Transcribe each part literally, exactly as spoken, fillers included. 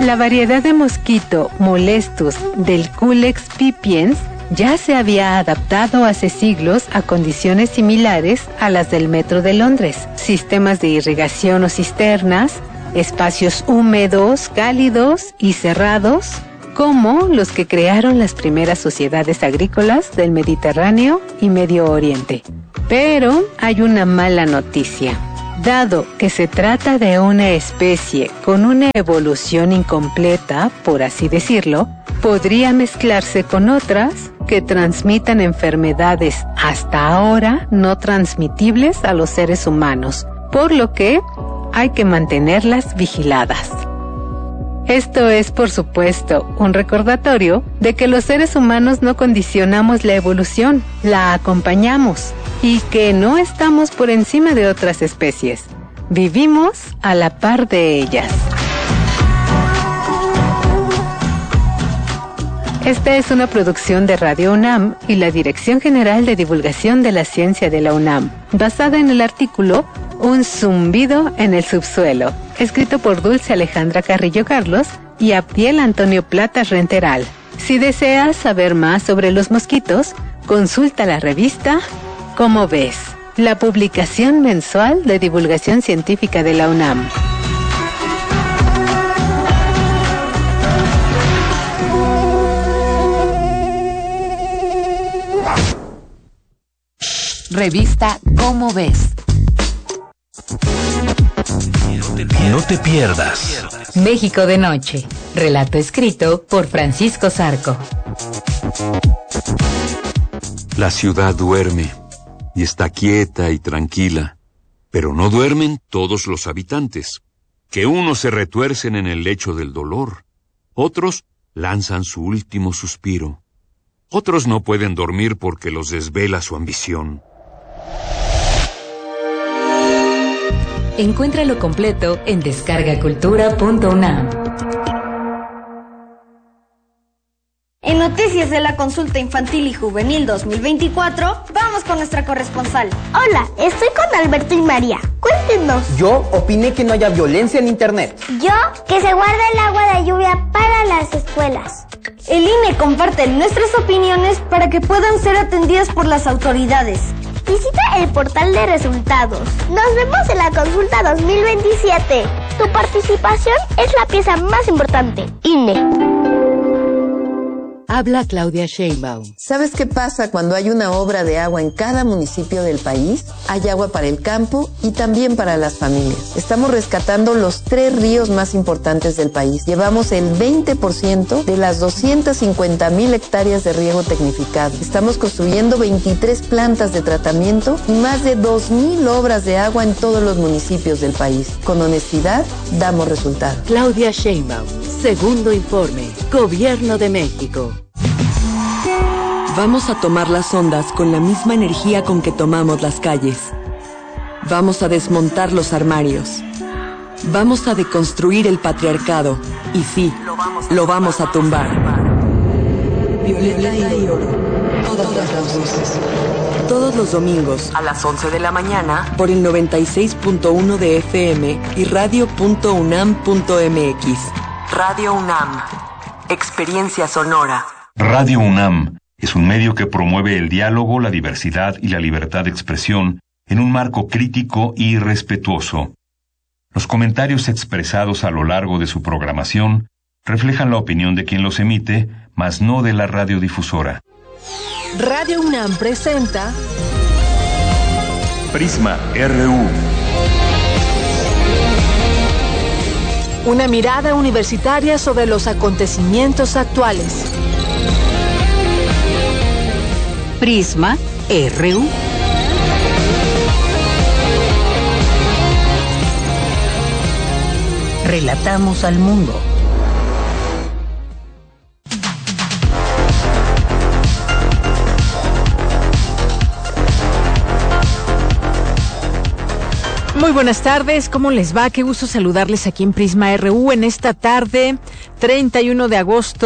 La variedad de mosquito molestus del Culex pipiens ya se había adaptado hace siglos a condiciones similares a las del metro de Londres, sistemas de irrigación o cisternas, espacios húmedos, cálidos y cerrados, como los que crearon las primeras sociedades agrícolas del Mediterráneo y Medio Oriente. Pero hay una mala noticia. Dado que se trata de una especie con una evolución incompleta, por así decirlo, podría mezclarse con otras que transmitan enfermedades hasta ahora no transmitibles a los seres humanos, por lo que hay que mantenerlas vigiladas. Esto es, por supuesto, un recordatorio de que los seres humanos no condicionamos la evolución, la acompañamos, y que no estamos por encima de otras especies. Vivimos a la par de ellas. Esta es una producción de Radio UNAM y la Dirección General de Divulgación de la Ciencia de la UNAM, basada en el artículo Un zumbido en el subsuelo, escrito por Dulce Alejandra Carrillo Carlos y Abdiel Antonio Plata Renteral. Si deseas saber más sobre los mosquitos, consulta la revista ¿Cómo ves?, la publicación mensual de divulgación científica de la UNAM. Revista ¿Cómo ves? No te pierdas México de noche. Relato escrito por Francisco Zarco. La ciudad duerme y está quieta y tranquila, pero no duermen todos los habitantes, que unos se retuercen en el lecho del dolor, otros lanzan su último suspiro, otros no pueden dormir porque los desvela su ambición. Encuéntralo completo en descarga cultura punto unam. En Noticias de la Consulta Infantil y Juvenil dos mil veinticuatro, vamos con nuestra corresponsal. Hola, estoy con Alberto y María. Cuéntenos. Yo opiné que no haya violencia en Internet. Yo, que se guarde el agua de lluvia para las escuelas. El I N E comparte nuestras opiniones para que puedan ser atendidas por las autoridades. Visita el portal de resultados. Nos vemos en la consulta dos mil veintisiete. Tu participación es la pieza más importante. I N E. Habla Claudia Sheinbaum. ¿Sabes qué pasa cuando hay una obra de agua en cada municipio del país? Hay agua para el campo y también para las familias. Estamos rescatando los tres ríos más importantes del país. Llevamos el veinte por ciento de las doscientas cincuenta mil hectáreas de riego tecnificado. Estamos construyendo veintitrés plantas de tratamiento y más de dos mil obras de agua en todos los municipios del país. Con honestidad, damos resultados. Claudia Sheinbaum, segundo informe, Gobierno de México. Vamos a tomar las ondas con la misma energía con que tomamos las calles. Vamos a desmontar los armarios. Vamos a deconstruir el patriarcado. Y sí, lo vamos a tumbar. Violeta y oro. Todas las voces. Todos los domingos a las once de la mañana por el noventa y seis punto uno de F M y radio punto unam punto m x. Radio UNAM. Experiencia sonora. Radio UNAM es un medio que promueve el diálogo, la diversidad y la libertad de expresión en un marco crítico y respetuoso. Los comentarios expresados a lo largo de su programación reflejan la opinión de quien los emite, mas no de la radiodifusora. Radio UNAM presenta Prisma R U. Una mirada universitaria sobre los acontecimientos actuales. Prisma R U. Relatamos al mundo. Muy buenas tardes, ¿cómo les va? Qué gusto saludarles aquí en Prisma R U en esta tarde, treinta y uno de agosto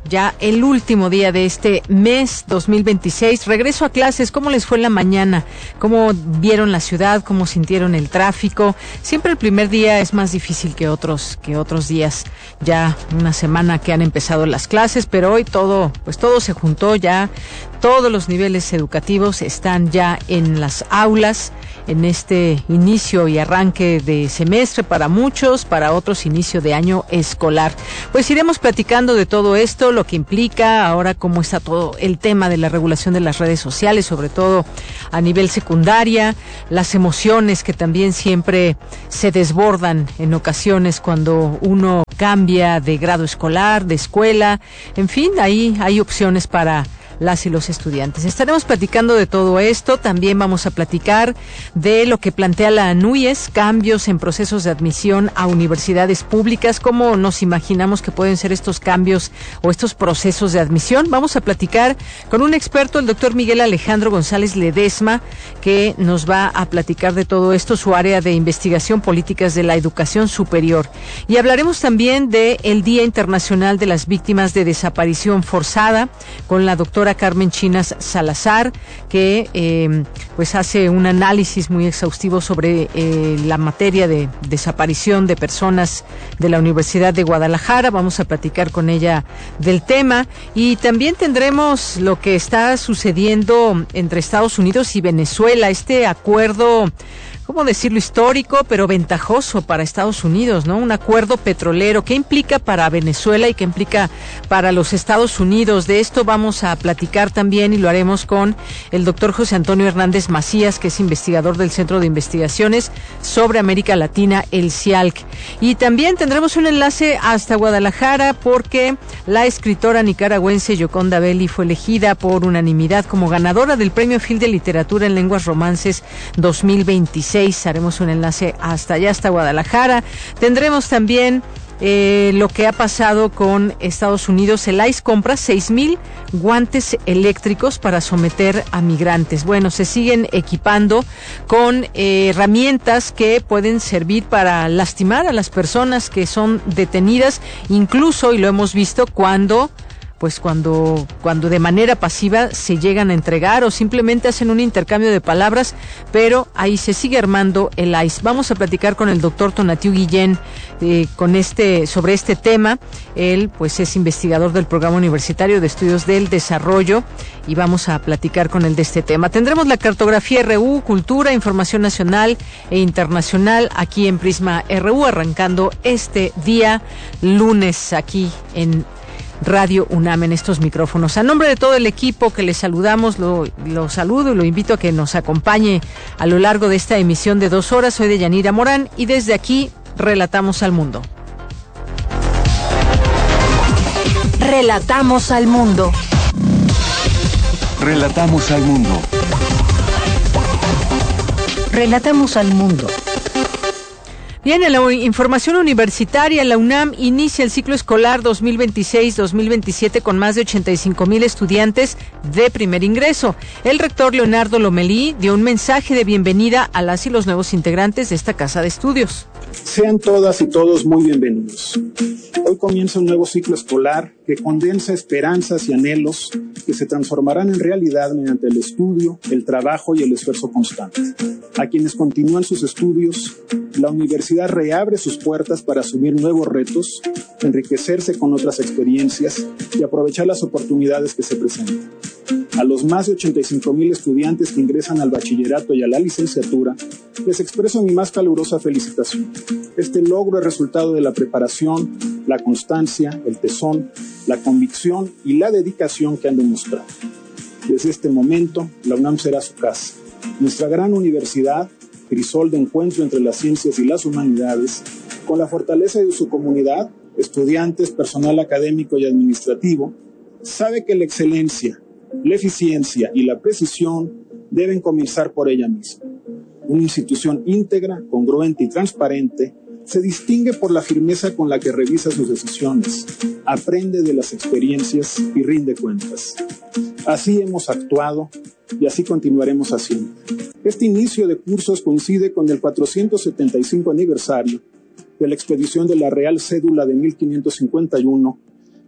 ya el último día de este mes dos mil veintiséis. Regreso a clases, ¿cómo les fue en la mañana? ¿Cómo vieron la ciudad? ¿Cómo sintieron el tráfico? Siempre el primer día es más difícil que otros que otros días. Ya una semana que han empezado las clases, pero hoy todo, pues todo se juntó ya. Todos los niveles educativos están ya en las aulas en este inicio y arranque de semestre para muchos, para otros inicio de año escolar. Pues iremos platicando de todo esto, lo que implica, ahora cómo está todo el tema de la regulación de las redes sociales, sobre todo a nivel secundaria, las emociones que también siempre se desbordan en ocasiones cuando uno cambia de grado escolar, de escuela, en fin, ahí hay opciones para las y los estudiantes. Estaremos platicando de todo esto. También vamos a platicar de lo que plantea la ANUYES, cambios en procesos de admisión a universidades públicas. ¿Cómo nos imaginamos que pueden ser estos cambios o estos procesos de admisión? Vamos a platicar con un experto, el doctor Miguel Alejandro González Ledesma, que nos va a platicar de todo esto, su área de investigación, políticas de la educación superior. Y hablaremos también de el Día Internacional de las Víctimas de Desaparición Forzada con la doctora Carmen Chinas Salazar, que eh, pues hace un análisis muy exhaustivo sobre eh, la materia de desaparición de personas de la Universidad de Guadalajara. Vamos a platicar con ella del tema y también tendremos lo que está sucediendo entre Estados Unidos y Venezuela, este acuerdo, ¿cómo decirlo?, histórico, pero ventajoso para Estados Unidos, ¿no? Un acuerdo petrolero. ¿Qué implica para Venezuela y qué implica para los Estados Unidos? De esto vamos a platicar también y lo haremos con el doctor José Antonio Hernández Macías, que es investigador del Centro de Investigaciones sobre América Latina, el CIALC. Y también tendremos un enlace hasta Guadalajara porque la escritora nicaragüense Yoconda Belli fue elegida por unanimidad como ganadora del Premio Phil de Literatura en Lenguas Romances dos mil veintiséis. Haremos un enlace hasta allá, hasta Guadalajara. Tendremos también eh, lo que ha pasado con Estados Unidos. El I C E compra seis mil guantes eléctricos para someter a migrantes. Bueno, se siguen equipando con eh, herramientas que pueden servir para lastimar a las personas que son detenidas, incluso, y lo hemos visto, cuando pues cuando cuando de manera pasiva se llegan a entregar o simplemente hacen un intercambio de palabras, pero ahí se sigue armando el I C E. Vamos a platicar con el doctor Tonatiu Guillén eh, con este sobre este tema. Él pues es investigador del Programa Universitario de Estudios del Desarrollo y vamos a platicar con él de este tema. Tendremos la cartografía R U, cultura, información nacional e internacional aquí en Prisma R U, arrancando este día lunes aquí en Radio UNAM, en estos micrófonos. A nombre de todo el equipo que les saludamos, lo, lo saludo y lo invito a que nos acompañe a lo largo de esta emisión de dos horas. Soy Deyanira Morán y desde aquí relatamos al mundo. Relatamos al mundo. Relatamos al mundo. Relatamos al mundo. Bien, en la información universitaria, la UNAM inicia el ciclo escolar dos mil veintiséis dos mil veintisiete con más de ochenta y cinco mil estudiantes de primer ingreso. El rector Leonardo Lomelí dio un mensaje de bienvenida a las y los nuevos integrantes de esta casa de estudios. Sean todas y todos muy bienvenidos. Hoy comienza un nuevo ciclo escolar que condensa esperanzas y anhelos que se transformarán en realidad mediante el estudio, el trabajo y el esfuerzo constante. A quienes continúan sus estudios, la universidad reabre sus puertas para asumir nuevos retos, enriquecerse con otras experiencias y aprovechar las oportunidades que se presentan. A los más de ochenta y cinco mil estudiantes que ingresan al bachillerato y a la licenciatura, les expreso mi más calurosa felicitación. Este logro es resultado de la preparación, la constancia, el tesón, la convicción y la dedicación que han demostrado. Desde este momento, la UNAM será su casa. Nuestra gran universidad, crisol de encuentro entre las ciencias y las humanidades, con la fortaleza de su comunidad, estudiantes, personal académico y administrativo, sabe que la excelencia, la eficiencia y la precisión deben comenzar por ella misma. Una institución íntegra, congruente y transparente se distingue por la firmeza con la que revisa sus decisiones, aprende de las experiencias y rinde cuentas. Así hemos actuado y así continuaremos haciendo. Este inicio de cursos coincide con el cuatrocientos setenta y cinco aniversario de la expedición de la Real Cédula de mil quinientos cincuenta y uno,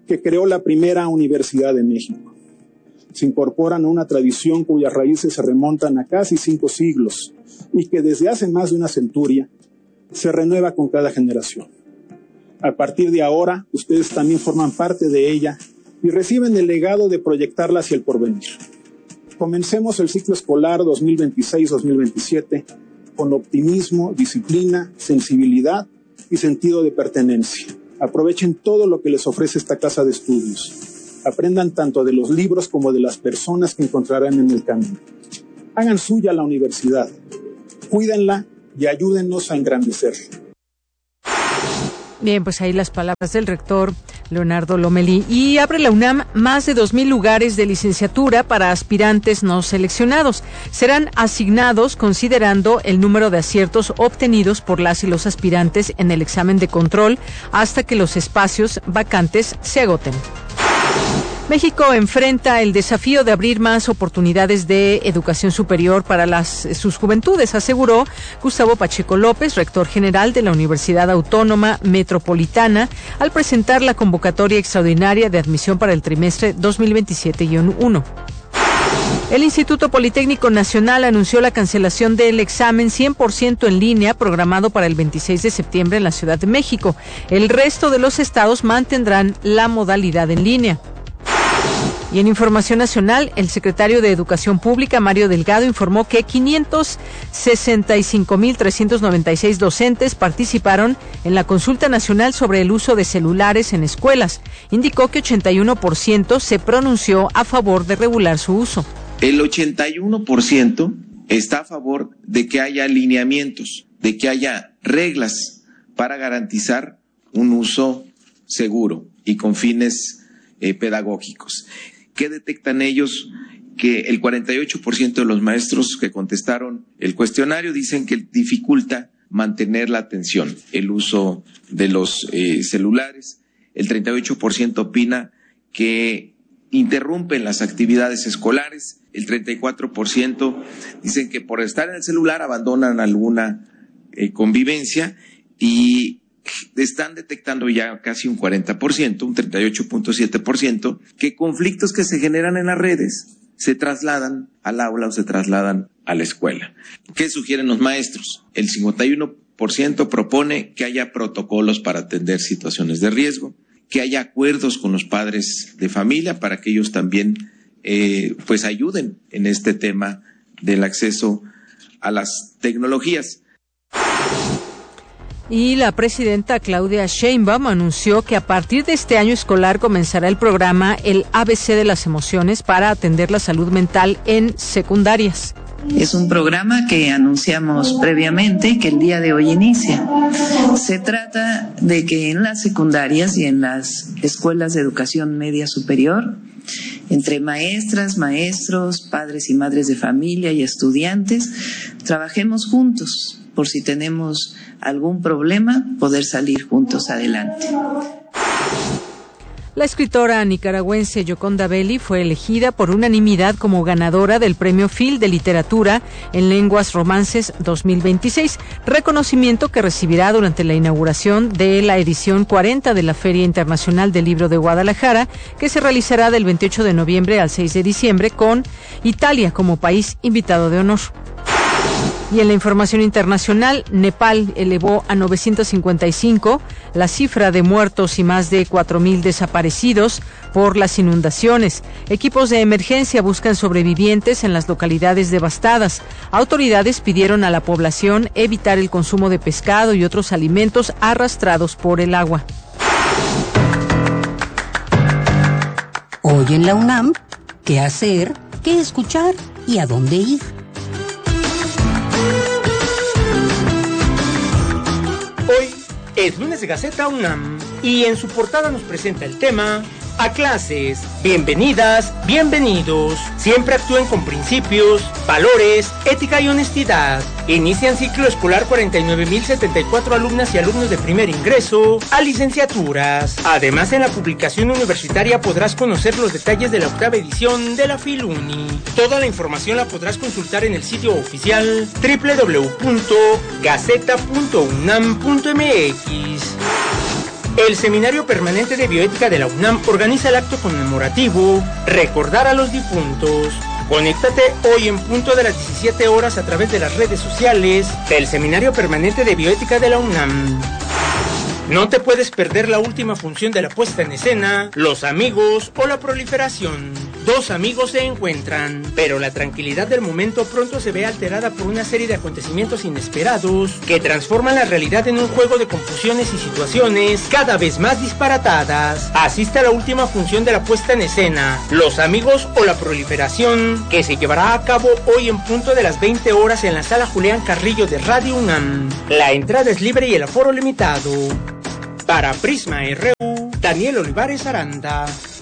que creó la primera Universidad de México. Se incorporan a una tradición cuyas raíces se remontan a casi cinco siglos y que desde hace más de una centuria se renueva con cada generación. A partir de ahora, ustedes también forman parte de ella y reciben el legado de proyectarla hacia el porvenir. Comencemos el ciclo escolar dos mil veintiséis dos mil veintisiete con optimismo, disciplina, sensibilidad y sentido de pertenencia. Aprovechen todo lo que les ofrece esta casa de estudios. Aprendan tanto de los libros como de las personas que encontrarán en el camino. Hagan suya la universidad, cuídenla y ayúdennos a engrandecerla. Bien, pues ahí las palabras del rector Leonardo Lomelí. Y abre la UNAM más de dos mil lugares de licenciatura para aspirantes no seleccionados. Serán asignados considerando el número de aciertos obtenidos por las y los aspirantes en el examen de control hasta que los espacios vacantes se agoten. México enfrenta el desafío de abrir más oportunidades de educación superior para las, sus juventudes, aseguró Gustavo Pacheco López, rector general de la Universidad Autónoma Metropolitana, al presentar la convocatoria extraordinaria de admisión para el trimestre dos mil veintisiete uno. El Instituto Politécnico Nacional anunció la cancelación del examen cien por ciento en línea programado para el veintiséis de septiembre en la Ciudad de México. El resto de los estados mantendrán la modalidad en línea. Y en información nacional, el secretario de Educación Pública, Mario Delgado, informó que quinientos sesenta y cinco mil trescientos noventa y seis docentes participaron en la consulta nacional sobre el uso de celulares en escuelas. Indicó que ochenta y uno por ciento se pronunció a favor de regular su uso. El ochenta y uno por ciento está a favor de que haya lineamientos, de que haya reglas para garantizar un uso seguro y con fines eh, pedagógicos. ¿Qué detectan ellos? Que el cuarenta y ocho por ciento de los maestros que contestaron el cuestionario dicen que dificulta mantener la atención, el uso de los eh, celulares. El treinta y ocho por ciento opina que interrumpen las actividades escolares. El treinta y cuatro por ciento dicen que por estar en el celular abandonan alguna eh, convivencia y están detectando ya casi un cuarenta por ciento, un treinta y ocho punto siete por ciento, que conflictos que se generan en las redes se trasladan al aula o se trasladan a la escuela. ¿Qué sugieren los maestros? El cincuenta y uno por ciento propone que haya protocolos para atender situaciones de riesgo, que haya acuerdos con los padres de familia para que ellos también eh, pues ayuden en este tema del acceso a las tecnologías. Y la presidenta Claudia Sheinbaum anunció que a partir de este año escolar comenzará el programa El A B C de las Emociones para atender la salud mental en secundarias. Es un programa que anunciamos previamente y que el día de hoy inicia. Se trata de que en las secundarias y en las escuelas de educación media superior, entre maestras, maestros, padres y madres de familia y estudiantes, trabajemos juntos por si tenemos algún problema, poder salir juntos adelante. La escritora nicaragüense Yoconda Belli fue elegida por unanimidad como ganadora del Premio Phil de Literatura en Lenguas Romances dos mil veintiséis, reconocimiento que recibirá durante la inauguración de la edición cuarenta de la Feria Internacional del Libro de Guadalajara, que se realizará del veintiocho de noviembre al seis de diciembre con Italia como país invitado de honor. Y en la información internacional, Nepal elevó a novecientos cincuenta y cinco la cifra de muertos y más de cuatro mil desaparecidos por las inundaciones. Equipos de emergencia buscan sobrevivientes en las localidades devastadas. Autoridades pidieron a la población evitar el consumo de pescado y otros alimentos arrastrados por el agua. Hoy en la UNAM, ¿qué hacer, qué escuchar y a dónde ir? Hoy es lunes de Gaceta UNAM y en su portada nos presenta el tema A clases, bienvenidas, bienvenidos. Siempre actúen con principios, valores, ética y honestidad. Inician ciclo escolar cuarenta y nueve mil setenta y cuatro alumnas y alumnos de primer ingreso a licenciaturas. Además, en la publicación universitaria podrás conocer los detalles de la octava edición de la Filuni. Toda la información la podrás consultar en el sitio oficial doble u doble u doble u punto gaceta punto unam punto m x. El Seminario Permanente de Bioética de la UNAM organiza el acto conmemorativo Recordar a los Difuntos. Conéctate hoy en punto de las diecisiete horas a través de las redes sociales del Seminario Permanente de Bioética de la UNAM. No te puedes perder la última función de la puesta en escena, Los Amigos o la Proliferación. Dos amigos se encuentran, pero la tranquilidad del momento pronto se ve alterada por una serie de acontecimientos inesperados que transforman la realidad en un juego de confusiones y situaciones cada vez más disparatadas. Asiste a la última función de la puesta en escena, Los Amigos o la Proliferación, que se llevará a cabo hoy en punto de las veinte horas en la Sala Julián Carrillo de Radio UNAM. La entrada es libre y el aforo limitado. Para Prisma R U, Daniel Olivares Aranda.